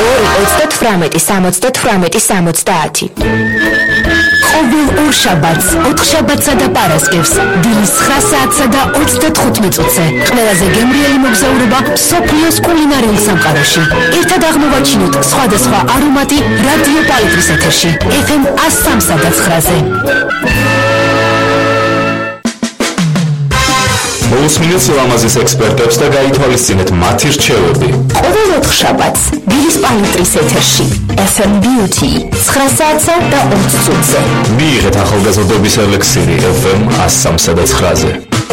2-38-70. ყოველ ორ შაბათს, 4 შაბათსა და პარასკევს, დილის 9 საათსა და 35 წუთზე, ყველაზე გემრიელი მოგზაურობა მსოფლიოს კულინარიულ სამყაროში. ერთად აღმოვაჩინოთ სხვადასხვა არომატი რადიო პალიტრის ეთერში, FM 103.9-ზე. მოусმინეთ სილამაზის ექსპერტებს და გაითვალისწინეთ მათი რჩევები. ყოველ 4 შაბათს, დილის პალიტრის ეთერში, FM Beauty 9 საათსა და 20 წუთზე. მიიღეთ ახალგაზრდობის ელექსირი FM 103.9-ზე.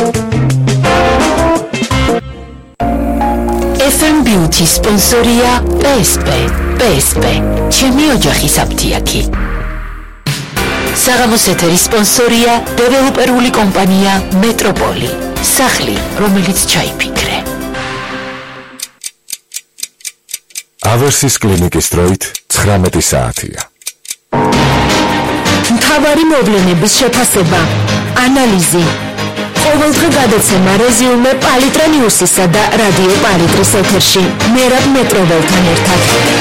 FM Beauty სპონსორია PSP, ჩემი ოჯახის აფთიაქი. საღამოს ეთერის სპონსორია დეველოპერული კომპანია მეტროპოლი. სახლი, რომელიც ჩაიფიქრე. ავერსის კლინიკის დროით 19 საათია. მთავარი მოვლენების შეფასება, ანალიზი. ყოველდღე გადაცემა რეზიუმე პალიტრა ნიუსისა და რადიო პალიტრის ეთერში. მერაბ მეტროველთან ერთად.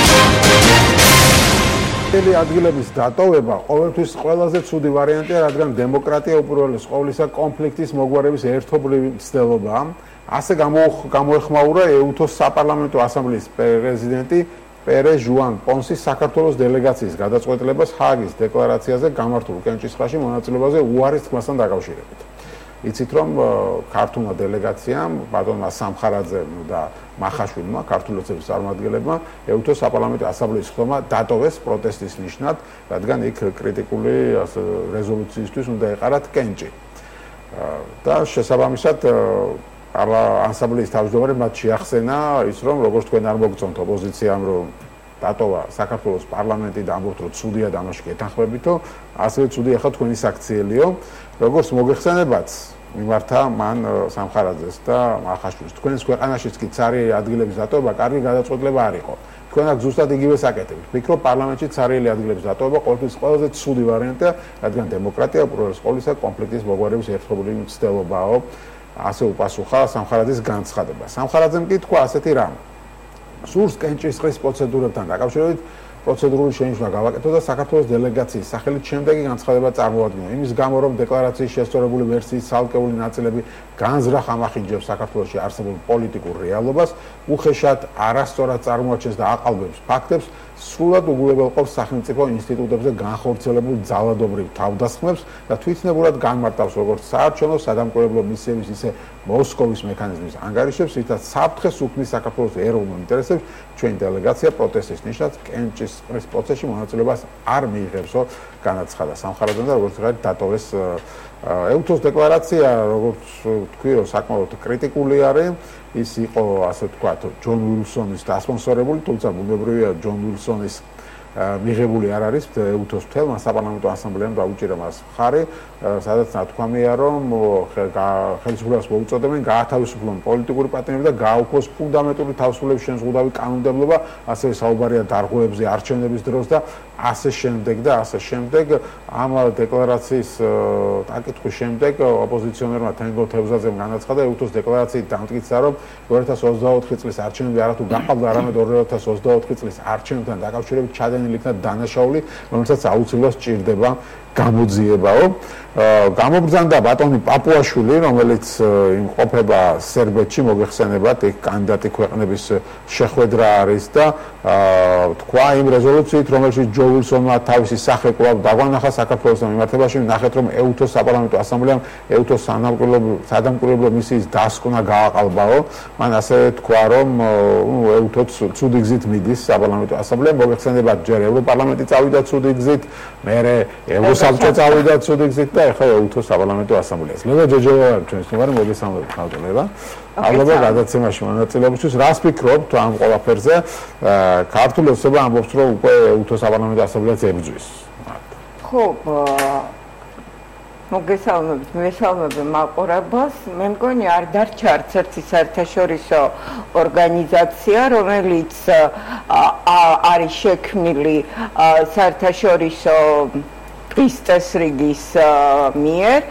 ადგილების დატოვება ყოველთვის ყველაზე ცუდი ვარიანტია, რადგან დემოკრატია უპირველეს ყოვლისა კონფლიქტის მოგვარების ერთობლივი მცდელობაა. ასე გამოეხმაურა ეუთოს საპარლამენტო ასამბლეის პრეზიდენტი პერე ჟუან პონსის საქართველოს დელეგაციის გადაწყვეტილებას ჰააგის დეკლარაციაზე გამართულ კენჭისყრაში მონაწილეობაზე უარის თქმასთან დაკავშირებით. იცით რომ ქართულმა დელეგაციამ ბატონმა სამხარაძემ და მახაშვილმა ქართულოცების წარმომადგენლებმა ეუთოს საპარლამენტო ასამბლეის ხდომა დატოვეს პროტესტის ნიშნად, რადგან იქ კრიტიკული რეზოლუციისთვის უნდა ეყარათ კენჭი. და შესაბამისად ასამბლეის თავმჯდომარემ მათ შეახსენა ის რომ როგორც თქვენ არ მოგწონთ ოპოზიციამ რომ დატოვა საქართველოს პარლამენტი და ამბობთ რომ ცუდია და ამაში გეთანხმებითო, ასევე ცუდია ხა თქვენი საქციელიო, როგორც მოგეხსენებათ მიმართა მან სამხარაძეს და მახაშვილს. თქვენს ქვეყანაშიც კი ცარიელი ადგილების დატოვება კარგი გადაწყვეტილება არ იყო. თქვენ აქ ზუსტად იგივე საკეთებთ. ვფიქრობ პარლამენტში ცარიელი ადგილების დატოვება ყოველთვის ყველაზე ცუდი ვარიანტია, რადგან დემოკრატია უპირველეს ყოვლისა კონფლიქტის მოგვარების ერთობლივი მცდელობაო. ასე უპასუხა სამხარაძის განცხადება. სამხარაძემ კი თქვა ასეთი რამ. სურს კენჭისყრის პროცედურებთან დაკავშირებით პროცედურული შენიშვნა გავაკეთო და საქართველოს დელეგაციის სახელით შემდეგი განცხადება წარმოადგინო. იმის გამო რომ დეკლარაციის შესწორებული ვერსიის ცალკეული ნაწილები განზრახ ამახინჯებს საქართველოში არსებულ პოლიტიკურ რეალობას, უხეშად არასწორად წარმოაჩენს და აყალბებს ფაქტებს, სრულად უგულებელყოფს სახელმწიფო ინსტიტუტებზე განხორციელებულ ძალადობრივ თავდასხმებს და თვითნებურად განმარტავს როგორც საარჩევნო სადამკვირვებლო მისიების ისე მოსკოვის მექანიზმის ანგარიშებს, რითაც საფრთხეს უქმნის საქართველოს ეროვნულ ინტერესებს. ჩვენი დელეგაცია პროტესტის ნიშნად კენჭისყრის პროცესში მონაწილეობას არ მიიღებსო, განაცხადა სამხარაძემ და როგორც ვთქვათ დატოვეს ეუთოს დეკლარაცია, როგორც თქვი, რომ საკმაოდ კრიტიკული არის. ის იყო ასე ვთქვათ ჯონ უილსონის დასპონსორებული, თუმცა ბუნებრივია ჯონ უილსონის მიღებული არ არის ეუთოს მთელმა საპარლამენტო ასამბლეამ დაუჭირა მას მხარი, სადაც ნათქვამია რომ ხელისუფლებას მოუწოდებენ გაათავისუფლონ პოლიტიკური პარტნიორები და გააუქმოს ფუნდამენტური თავისუფლების შეზღუდავი კანონმდებლობა, ასევე საუბარია დარღვევებზე არჩევნების დროს და ასე შემდეგ და ასე შემდეგ. ამ დეკლარაციის დაკითხვის შემდეგ ოპოზიციონერმა თენგო თევზაძემ განაცხადა ეუთოს დეკლარაციით დამტკიცა რომ 2024 წლის არჩევნები არათუ გაყავდა, არამედ 2024 წლის არჩევნებთან დაკავშირებით ჩადენილი იქნა დანაშაული, რომელსაც აუცილებლად სჭირდება გამოძიებაო. გამობრძანდა ბატონი პაპუაშვილი, რომელიც იმყოფება სერბეთში, მოგეხსენებათ, იქ კანდიდატი ქვეყნების შეხვედრა არის და თქვა იმ რეზოლუციით, რომელშიც ჯო უილსონმა თავისი სახე კვლავ დაგვანახა საქართველოს მიმართებაში, ნახეთ რომ ეუთოს საპარლამენტო ასამბლეამ ეუთოს სადამკვირვებლო მისიის დასკვნა გააყალბაო. მან ასევე თქვა რომ ეუთო ცუდი გზით მიდის საპარლამენტო ასამბლეამ, მოგეხსენებათ ჯერ ევროპარლამენტი წავიდა ცუდი გზით, მერე ევროსაბჭო წავიდა ცუდი გზით და ეხლა ეუთოს საპარლამენტო ასამბლეას. ლელა ჯეჯევა ჩვენს თემაზე მოგესალმებით ხალხო. ალბათ გადაცემაში მონაწილეობისთვის რას ფიქრობთ ამ ყველაფერზე? ქართული ოცნება ამბობს რომ უკვე ეუთოს საპარლამენტო ასამბლეას ებრძვის. ხო, მოგესალმებით, მესალმები მაყურებელს. მე მგონი არ დარჩა არც ერთი საერთაშორისო ორგანიზაცია, რომელიც არის შექმნილი საერთაშორისო ტყის წესრიგის მიერ,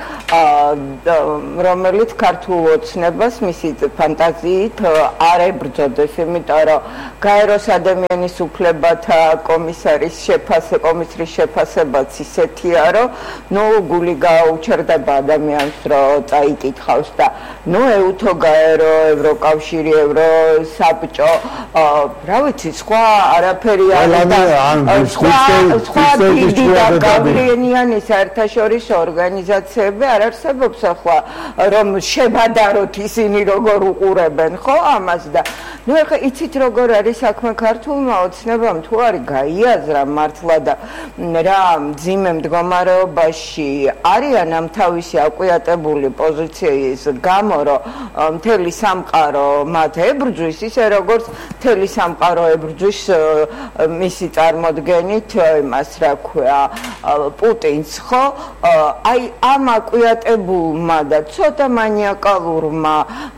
რომელიც ქართულ ოცნებას მისი ფანტაზიით არ ებრძოდეს, იმიტომ რომ გაეროს ადამიანის უფლებათა კომისრის შეფასებაც ისეთია, რომ გული გაუჩერდება ადამიანს, რომ წაიკითხავს და ეუთო გაერო, ევროკავშირი, ევროსაბჭო, რა ვიცი, სხვა არაფერი არის სხვა დიდი და გავლენიანი საერთაშორისო ორგანიზაციები არ არსებობს ახლა, რომ შებადაროთ ისინი როგორ უყურებენ, ხო, ამას და ეხლა იცით როგორ არის საქმე ქართულმა ოცნებამ, თუ არის გაიაზრა მართლა და რა მძიმე მდგომარეობაში არიან ამ თავისი აკვიატებული პოზიციის გამო, რომ მთელი სამყარო მათ ებრძვის, ისე როგორც მთელი სამყარო ებრძვის მისი წარმოდგენით იმას, რა ქვია, პუტინს, ხო? აი ამ აკვიატებულმა და ცოტა მანიაკალურმა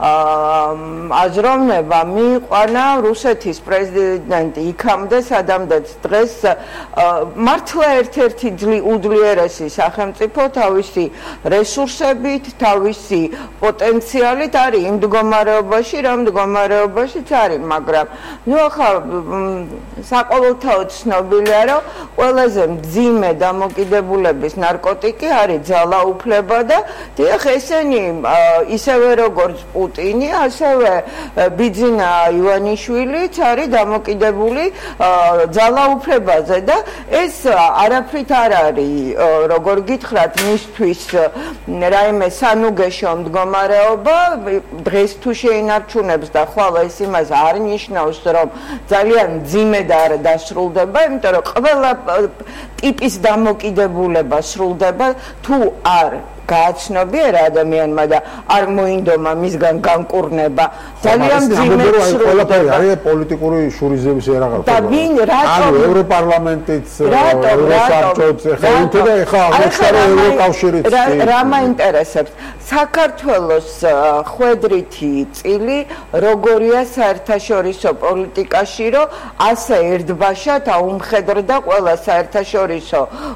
აზროვნებამ მიიყვანა რუსეთის პრეზიდენტი იქამდე, სადამდეც დღეს მართლა ერთ-ერთი უდლიერესი სახელმწიფო თავისი რესურსებით, თავისი პოტენციალით არის იმ მდგომარეობაში, რა მდგომარეობაშიც არის, მაგრამ ახლა საყოველთაოდ ცნობილია, რომ ყველაზე მძიმე დამოკიდებულების ნარკოტიკი არის ძალაუფლება და დიახ, ესენი ისევე როგორც პუტინი, ასევე ბიძინა ივანიშვილიც არის დამოკიდებული ძალაუფლებაზე და ეს არაფრით არ არის, როგორ გითხრათ, მისთვის რაიმე სანუგეშო მდგომარეობა, დღეს თუ შეინარჩუნებს და ხვალ ეს იმას არ ნიშნავს, რომ ძალიან მძიმედ არ დასრულდება, იმიტომ რომ ყველა ტიპის დამოკიდებულება სრულდება თუ არ გააცნობიერა ადამიანმა და არ მოინდომა მისგან განკურნება, ძალიან მძიმედ სრულდება. არის პოლიტიკური შურიზების ერაღა. და ვინ რატომ ევროპარლამენტიც, ევროსაბჭოც, ეხლა ევროკავშირიც. რა მაინტერესებს? საქართველოს ხვედრითი წილი როგორია საერთაშორისო პოლიტიკაში, რომ ასე ერთბაშად აუმხედრდა ყველა საერთაშორისო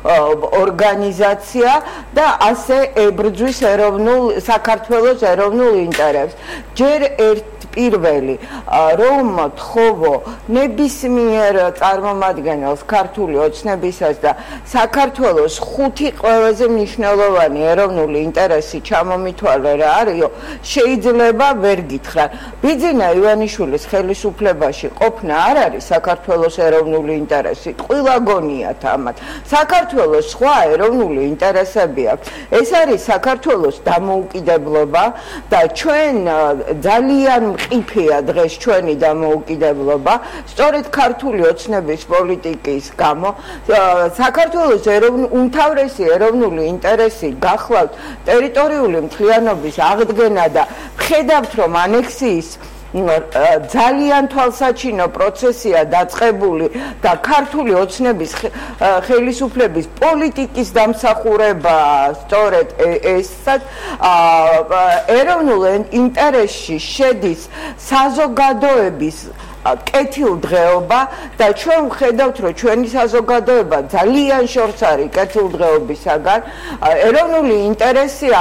ორგანიზაცია და ასე ებრძვის საქართველოს ეროვნულ ინტერესს. ჯერ პირველი რომ თხოვო ნებისმიერ წარმომადგენელს ქართული ოცნებისას და საქართველოს 5 ყველაზე მნიშვნელოვანი ეროვნული ინტერესი ჩამომითვალე რა არისო, შეიძლება ვერ გითხრა. ბიძინა ივანიშვილის ხელისუფლებაში ყოფნა არ არის საქართველოს ეროვნული ინტერესი, ყველა გონიათ ამათ. საქართველოს სხვა ეროვნული ინტერესები აქვს. ეს არის საქართველოს დამოუკიდებლობა და ჩვენ ძალიან მყიფეა დღეს ჩვენი დამოუკიდებლობა, სწორედ ქართული ოცნების პოლიტიკის გამო საქართველოს უმთავრესი ეროვნული ინტერესი გახლავთ ტერიტორიული მთლიანობის აღდგენა და ხედავთ, რომ ანექსიის ძალიან თვალსაჩინო პროცესია დაწყებული და ქართული ოცნების ხელისუფლების პოლიტიკის დამსახურება სწორედ ესაც ეროვნულ ინტერესში შედის საზოგადოების კეთილდღეობა და ჩვენ ვხედავთ, რომ ჩვენი საზოგადოება ძალიან შორს არის კეთილდღეობისაგან. ეროვნული ინტერესია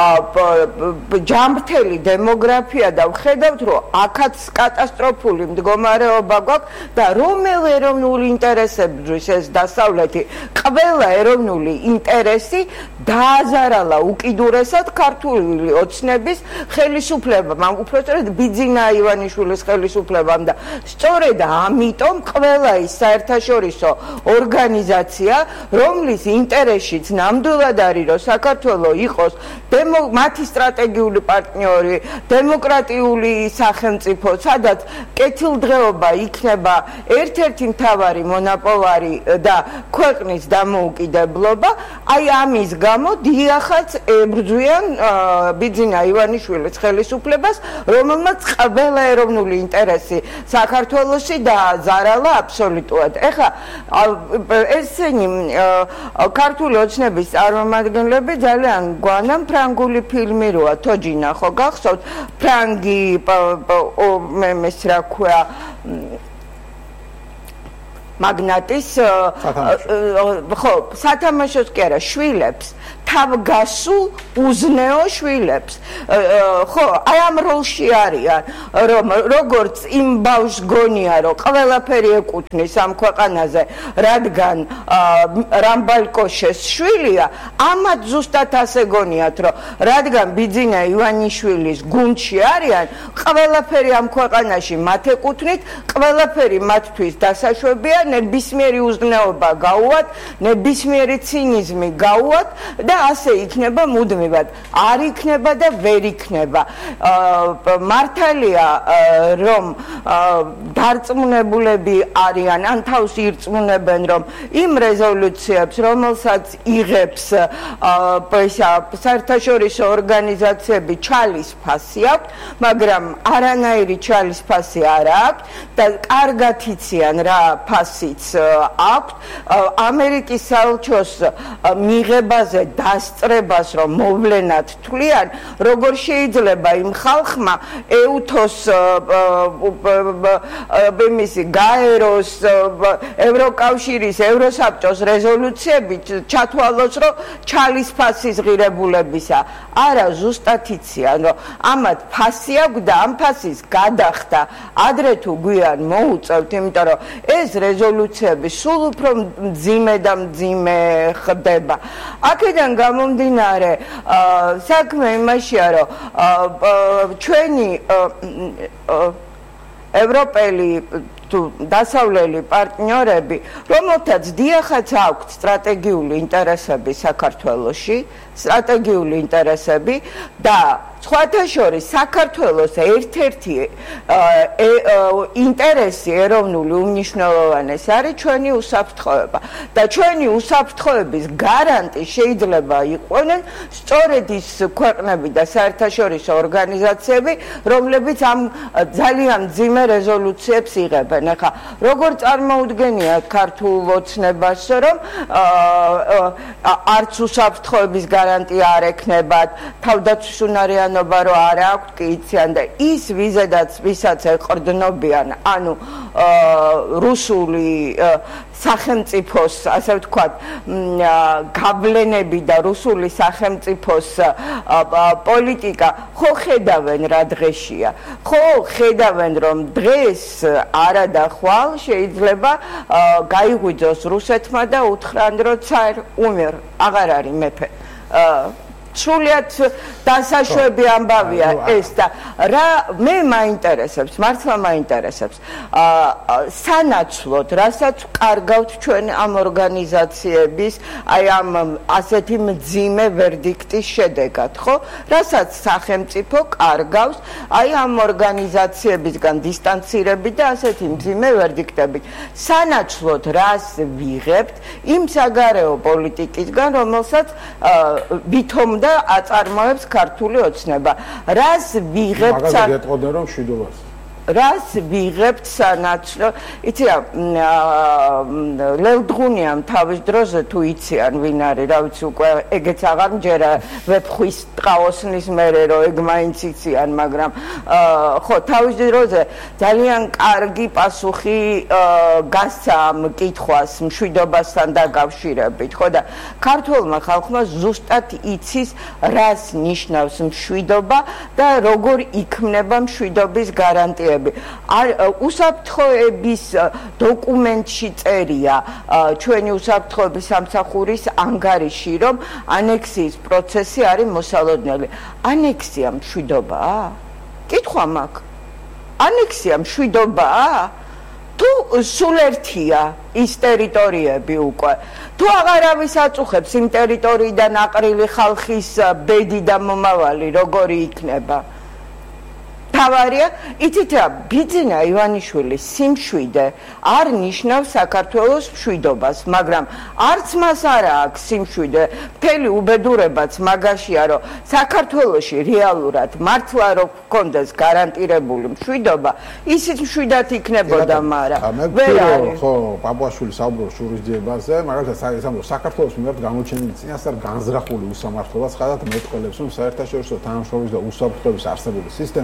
ჯანმრთელი დემოგრაფია და ვხედავთ, რომ აქაც კატასტროფული მდგომარეობა გვაქვს და რომელ ეროვნული ინტერესებისთვის ეს დასავლეთი ყველა ეროვნული ინტერესი დააზარალა უკიდურესად ქართული ოცნების ხელისუფლებამ, უпростоრად ბიძინა ივანიშვილის ხელისუფლებამ და სწორედ ამიტომ ყველა ის საერთაშორისო ორგანიზაცია, რომლის ინტერესშიც ნამდვილად არის, რომ საქართველო იყოს მათი სტრატეგიული პარტნიორი, დემოკრატიული სახელმწიფო, სადაც კეთილდღეობა იქნება ერთ-ერთი მთავარი მონოპოლარი და ქვეყნის დამოუკიდებლობა, აი ამის გამო დიახაც ებრძვიან ბიძინა ივანიშვილის ხელისუფლებას, რომელმაც ყველა ეროვნული ინტერესი საქართველოში დააზარალა აბსოლუტურად. ეხლა ესენი ქართული ოცნების წარმომადგენლები ძალიან გვანან ფრანგული ფილმი როა თოჯინა ხო გახსოვთ? ფრანგი მეს რა ქვია მაგნატის ხო სათამაშოს კი არა შვილებს თავგასულ უზნეო შვილებს ხო აი ამ როლში არიან რომ როგორც იმ ბავშვს გონია რომ ყველაფერი ეკუთვნის ამ ქვეყანაზე რადგან რამბალკოშეს შვილია ამათ ზუსტად ასე გონიათ რომ რადგან ბიძინა ივანიშვილის გუნდში არიან ყველაფერი ამ ქვეყანაში მათ ეკუთვნით ყველაფერი მათთვის დასაშვებია ნებისმიერი უზნეობა გაუვათ ნებისმიერი ცინიზმი გაუვათ და ასე იქნება მუდმივად არ იქნება და ვერ იქნება მართალია რომ დარწმუნებულები არიან ან თავს ირწმუნებენ რომ იმ რეზოლუციებს რომელსაც იღებს საერთაშორისო ორგანიზაციები ჩალის ფასი აქვს მაგრამ არანაირი ჩალის ფასი არ აქვს და კარგად იციან რა ფასიც აქვს ამერიკის საელჩოს მიღებაზე დასწრებას რომ მოვლენად თვლიან როგორ შეიძლება იმ ხალხმა ეუთოს ბემისი გაეროს ევროკავშირის ევროსაბჭოს რეზოლუციები ჩათვალოს რომ ჩალის ფასის ღირებულებისა არა ზუსტად იციან რომ ამათ ფასი აქვს და ამ ფასის გადახდა ადრე თუ გვიან მოუწევთ იმიტომ რომ ეს რეზოლუციები სულ უფრო მძიმე და მძიმე ხდება აქედან გამომდინარე საქმე იმაშია რომ ჩვენი ევროპელი თუ დასავლელი პარტნიორები რომელთაც დიახაც აქვთ სტრატეგიული ინტერესები საქართველოში სტრატეგიული ინტერესები და სხვათა შორის საქართველოს ერთ-ერთი ინტერესი ეროვნული უმნიშვნელოვანესი არის ჩვენი უსაფრთხოება და ჩვენი უსაფრთხოების გარანტი შეიძლება იყვნენ სწორედ ის ქვეყნები და საერთაშორისო ორგანიზაციები რომლებიც ამ ძალიან მძიმე რეზოლუციებს იღებენ ახლა როგორ წარმოუდგენიათ ქართულ ოცნებას რომ არც უსაფრთხოების გარანტია არ ექნებათ თავდაცვის უნარიანობა რო არ აქვს კი იციან და ის ვისაც ეყრდნობიან ანუ რუსული სახელმწიფოს ასე ვთქვათ გავლენები და რუსული სახელმწიფოს პოლიტიკა ხო ხედავენ რა დღეშია ხო ხედავენ რომ დღეს არა და ხვალ შეიძლება გაიღვიძოს რუსეთმა და უთხრან რომ ცარ უმერ აღარ არის მეფე სრულიად დასაშვები ამბავია ეს და რა მე მაინტერესებს მართლა მაინტერესებს სანაცვლოდ რასაც კარგავთ ჩვენ ამ ორგანიზაციების აი ამ ასეთი მძიმე ვერდიქტის შედეგად ხო რასაც სახელმწიფო კარგავს აი ამ ორგანიზაციებისგან დისტანცირებით და ასეთი მძიმე ვერდიქტებით სანაცვლოდ რას ვიღებთ იმ საგარეო პოლიტიკისგან რომელსაც ვითომ და აწარმოებს ქართული ოცნება. რას ვიღებთ მაგაზე გეტყოდნენ რომ მშვიდობას. რას ვიღებთ სანაცვლო? იცი რა ლელდღუნიამ თავის დროზე თუ იციან ვინ არის, რა ვიცი უკვე ეგეც აღარ მჯერა ვეფხვის ტყაოსნის მერე რომ ეგ მაინც იციან, მაგრამ ხო თავის დროზე ძალიან კარგი პასუხი გასცა ამ კითხვას მშვიდობასთან დაკავშირებით, ხო და ქართულმა ხალხმა ზუსტად იცის რას ნიშნავს მშვიდობა და როგორ იქმნება მშვიდობის გარანტია უსაფრთხოების დოკუმენტში წერია ჩვენი უსაფრთხოების სამსახურის ანგარიში რომ ანექსიის პროცესი არის მოსალოდნელი. ანექსია მშვიდობაა? კითხვა მაქვს. ანექსია მშვიდობაა? თუ სულ ერთია ის ტერიტორიები უკვე თუ აღარავის აწუხებს იმ ტერიტორიიდან აყრილი ხალხის ბედი და მომავალი როგორი იქნება? თავარია, იცით რა, ბიძინა ივანიშვილის სიმშვიდე არ ნიშნავს საქართველოს მშვიდობას, მაგრამ არც მას არა აქვს სიმშვიდე, მთელი უბედურებაც მაგაშია, რომ საქართველოში რეალურად მართლა რო გქონდეს გარანტირებული მშვიდობა, ისიც მშვიდად იქნებოდა, მაგრამ ვერ არის. ხო, პაპუაშვილი საუბრობს შურისძიებაზე, მაგალითად საქართველოს მიმართ გამოჩენილი წინასწარ განზრახული უსამართლობა ცხადად მეტყველებს, რომ საერთაშორისო თანამშრომლობის და უსაფრთხოების არსებული სისტემა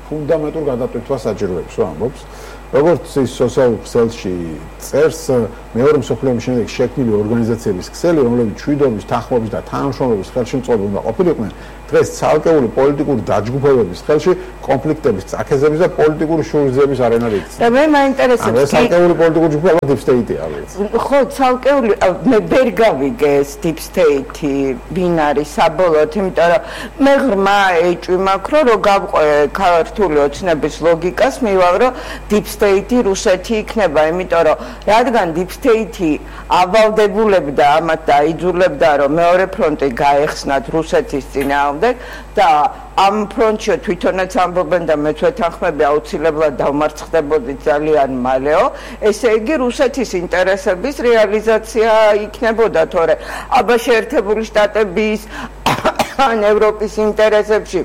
ფუნდამენტურ გადატვირთვას საჭიროებს, რა ამბობს. როგორც ის სოციალურ ქსელში წერს, მეორე მსოფლიო ომის შემდეგ შექმნილი ორგანიზაციების ქსელი, რომლებიც მშვიდობის, თანხმობის და თანამშრომლობის ხელში მწყობი უნდა ყოფილიყვნენ, დღეს ცალკეული პოლიტიკური დაჯგუფებების ხელში კონფლიქტების, წაქეზების და პოლიტიკური შურისძიების არენად იქცეს. და მე მაინტერესებს ეს ცალკეული პოლიტიკური ჯგუფება deep state-ია, ხო, ცალკეული მე ვერ გავიგე ეს deep state ვინ არის საბოლოოდ, იმიტომ რომ მე ღრმა ეჭვი მაქვს, რომ გავყვე ქართული ოცნების ლოგიკას, მივავ რომ deep state რუსეთი იქნება, იმიტომ რომ რადგან deep state ავალდებულებდა ამათ და აიძულებდა რომ მეორე ფრონტი გაეხსნათ რუსეთის წინააღმდეგ და ამ ფრონტში თვითონაც ამბობენ და მეც ვეთანხმები აუცილებლად დავმარცხდებოდით ძალიან მალეო, ესე იგი რუსეთის ინტერესების რეალიზაცია იქნებოდა, თორე აბა შეერთებული შტატების ან ევროპის ინტერესებში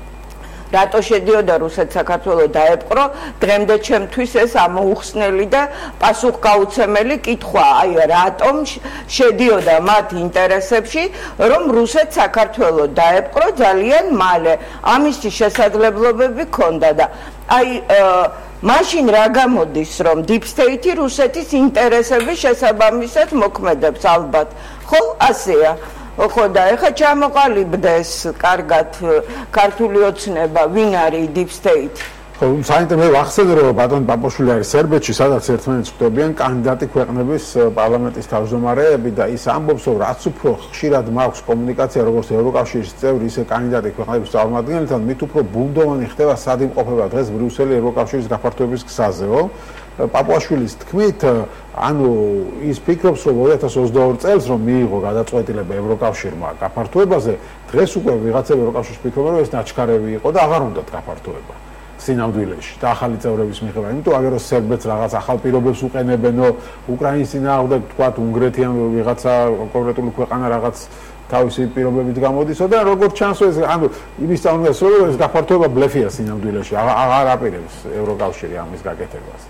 რატო შედიოდა რუსეთ საქართველოს დაეპყრო, დღემდე ჩემთვის ეს ამოუხსნელი და პასუხგაუცემელი კითხვა, აი რატომ შედიოდა მათ ინტერესებში, რომ რუსეთ საქართველოს დაეპყრო ძალიან მალე. ამისი შესაძლებლობები ჰქონდა და აი მაშინ რა გამოდის, რომ deep state რუსეთის ინტერესების შესაბამისად მოქმედებს ალბათ. ხო, ასეა. ხო და ეხლა ჩამოყალიბდეს კარგად ქართული ოცნება, ვინ არის deep state? ხო, საინტერესო ვახსენე რომ ბატონ პაპოშვილი არის სერბეთში, სადაც ერთმანეთს ხვდებიან კანდიდატი ქვეყნების პარლამენტის თავმჯდომარეები და ის ამბობს, რომ რაც უფრო ხშირად მაქვს კომუნიკაცია როგორც ევროკავშირის წევრი, ისე კანდიდატი ქვეყნების წარმომადგენლებთან, მით უფრო ბუნდოვანი ხდება სად იმყოფება დღეს ბრიუსელი ევროკავშირის გაფართოების გზაზეო. პაპუაშვილის თქმით, ანუ ის ფიქრობს, რომ 2022 წელს რომ მიიღო გადაწყვეტილება ევროკავშირმა გაფართოებაზე, დღეს უკვე ვიღაცები ევროკავშირში ფიქრობენ, რომ ეს ნაჩქარევი იყო და აღარ უნდათ გაფართოება სინამდვილეში და ახალი წევრების მიღება. იმიტომ აგერო სერბეთს რაღაც ახალ პირობებს უყენებენო, უკრაინის წინააღმდეგ თქვათ უნგრეთი ან ვიღაცა კონკრეტული ქვეყანა რაღაც თავისი პირობებით გამოდისო და როგორც ჩანს ეს ანუ იმის წამოს რომ ეს გაფართოება ბლეფია სინამდვილეში, აღარ აპირებს ევროკავშირი ამის გაკეთებას.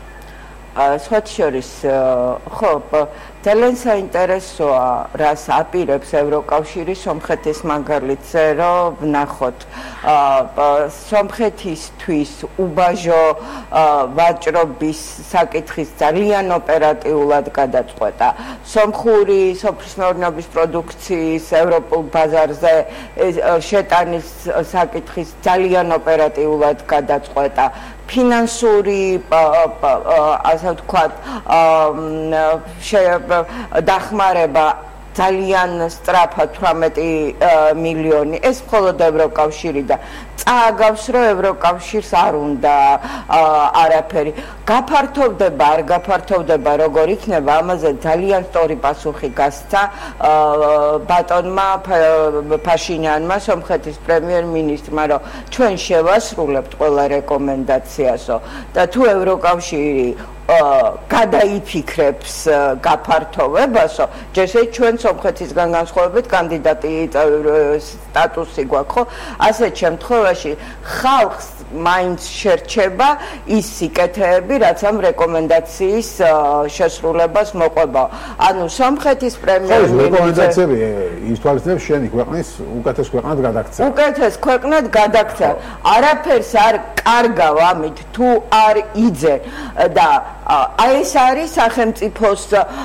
სხვათა შორის ხო ძალიან საინტერესოა რას აპირებს ევროკავშირი სომხეთის მაგალითზე რომ ვნახოთ სომხეთისთვის უბაჟო ვაჭრობის საკითხის ძალიან ოპერატიულად გადაწყვეტა სომხური სოფლის მეურნეობის პროდუქციის ევროპულ ბაზარზე შეტანის საკითხის ძალიან ოპერატიულად გადაწყვეტა ფინანსური ასე ვთქვათ დახმარება ძალიან სწრაფად 18 მილიონი ეს მხოლოდ ევროკავშირი და წააგავს რომ ევროკავშირს არ უნდა არაფერი გაფართოვდება არ გაფართოვდება როგორ იქნება ამაზე ძალიან სწორი პასუხი გასცა ბატონმა ფაშინიანმა სომხეთის პრემიერ-მინისტრმა რომ ჩვენ შევასრულებთ ყველა რეკომენდაციასო და თუ ევროკავშირი გადაიფიქრებს გაფართოვებასო ჯერე ჩვენ სომხეთისგან განსხვავებით კანდიდატი სტატუსი გვაქვს ხო ასეთ შემთხვევაში ხალხს მაინც შერჩება ის სიკეთეები რაც ამ რეკომენდაციის შესრულებას მოყვება ანუ სომხეთის პრემიერ-მინისტრი რეკომენდაციები ის თვალისწინებს შენი ქვეყნის უკეთეს ქვეყნად გადაქცა უკეთეს ქვეყნად გადაქცა არაფერს არ კარგავ ამით თუ არ იძენ და აი ეს არის სახელმწიფოს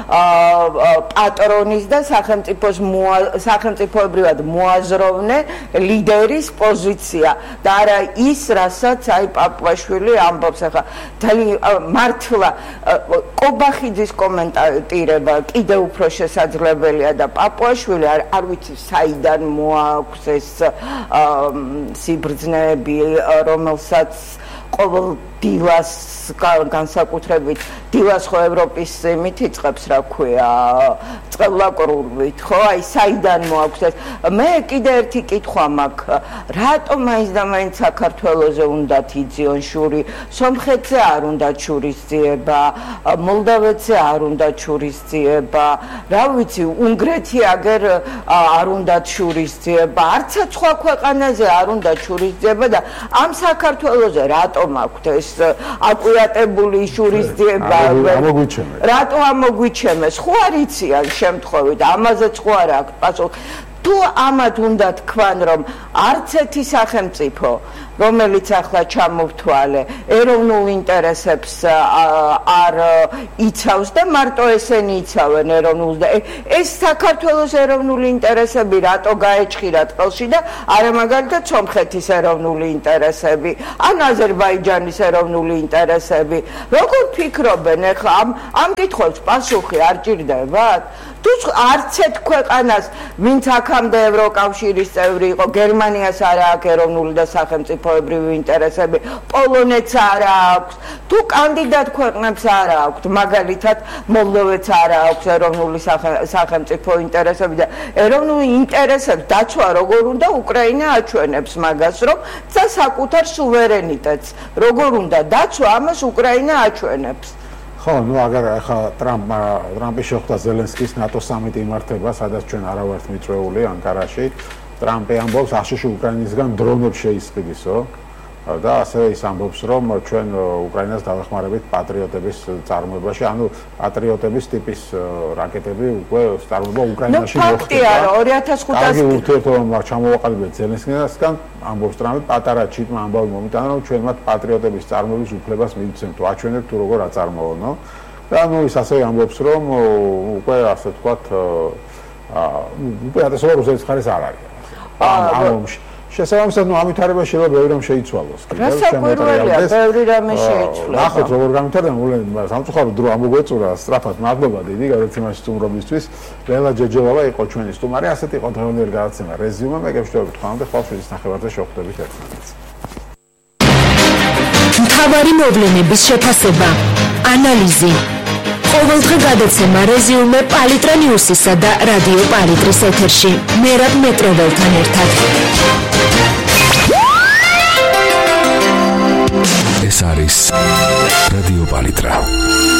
პატრონის და სახელმწიფოებრივად მოაზროვნე ლიდერის პოზიცია და არა ის რასაც აი პაპუაშვილი ამბობს ახლა მართლა კობახიძის კომენტირება კიდევ უფრო შესაძლებელია და პაპუაშვილი არ ვიცი საიდან მოაქვს ეს სიბრძნეები რომელსაც ყოველ დილას განსაკუთრებით დილას ხო ევროპის იმით იწყებს რა ქვია წყევლაკრულვით ხო აი საიდან მოაქვს ეს მე კიდე ერთი კითხვა მაქვს რატომ მაინც და მაინც საქართველოზე უნდათ იძიონ შური სომხეთზე არ უნდათ შურისძიება მოლდავეთზე არ უნდათ შურისძიება რა ვიცი უნგრეთი აგერ არ უნდათ შურისძიება არცაც სხვა ქვეყანაზე არ უნდათ შურისძიება და ამ საქართველოზე რატომ აქვთ ეს აკვირატებული შურისძიება რატო ამოგვიჩემეს ხო არ იციან შემთხვევით ამაზეც ხო არ აქვს პასუხი თუ ამათ უნდა თქვან რომ არც ერთი სახელმწიფო რომელიც ახლა ჩამოვთვალე ეროვნულ ინტერესებს არ იცავს და მარტო ესენი იცავენ ეროვნულ და ეს საქართველოს ეროვნული ინტერესები რატო გაეჭხირა ტყელში და არა მაგალითად სომხეთის ეროვნული ინტერესები ან აზერბაიჯანის ეროვნული ინტერესები როგორ ფიქრობენ ახლა ამ კითხვებს პასუხი არ ჭირდებათ თუ არც ერთ ქვეყანას ვინც აქამდე ევროკავშირის წევრი იყო გერმანიას არა აქვს ეროვნული და სახელმწიფოებრივი ინტერესები პოლონეთს არა აქვს თუ კანდიდატ ქვეყნებს არა აქვს მაგალითად მოლდოვეთს არა აქვს ეროვნული სახელმწიფო ინტერესები და ეროვნული ინტერესებს დაცვა როგორ უნდა უკრაინა აჩვენებს მაგას რომ და საკუთარ სუვერენიტეტს როგორ უნდა დაცვა ამას უკრაინა აჩვენებს ხო, ну აგარ ახლა ტრამპი შეხვდა ზელენსკის ნატო სამიტი იმართება, სადაც ჩვენ არა ვართ მიწვეული ანკარაში. ტრამპი ამბობს, აშშ უკრაინისგან დრონებს შეისყიდისო და ასევე ის ამბობს, რომ ჩვენ უკრაინას დავეხმარებით პატრიოტების წარმოებაში, ანუ პატრიოტების ტიპის რაკეტები უკვე წარმოება უკრაინაში მოხდება. ფაქტია, 2500 კარგი ურთიერთობა ჩამოვაყალიბეთ ზელენსკისგან, ამბობს ტრამპი, პატარა ჩიტმა ამბავი მომიტანა, რომ ჩვენ მათ პატრიოტების წარმოების უფლებას მივცემთ, აჩვენებთ თუ როგორ აწარმოონო. და ნუ ის ასევე ამბობს, რომ უკვე ასე ვთქვათ, უკვე ატესობა რუსეთის მხარეს არ არის. ამომში შესაბამისად, ნუ ამითარება შეიძლება ბევრი რამ შეიცვალოს. გასაკვირველია, ბევრი რამე შეიცვალა. ნახოთ როგორ გამითარდება, სამწუხაროდ დრო ამოგვეწურა, სწრაფად მადლობა დიდი გადაცემაში სტუმრობისთვის. ლელა ჯეჯელავა იყო ჩვენი სტუმარი, ასეთი იყო დღევანდელი გადაცემა რეზიუმე, მეგებრებოდით ხამდე ხვალშვილის ნახევარზე შევხვდებით ერთმანეთს. მთავარი მოვლენების შეფასება, ანალიზი. ყოველდღე გადაცემა რეზიუმე პალიტრა ნიუსისა და რადიო პალიტრის ეთერში. მერაბ მეტროველთან ერთად. ეს არის რადიო პალიტრა.